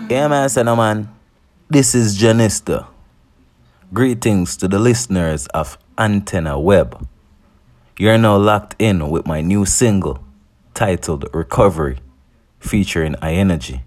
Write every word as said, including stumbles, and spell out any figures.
Yeah, man, son, man. This is Janista. Greetings to the listeners of Antenna Web. You're now locked in with my new single titled Recovery, featuring iEnergy.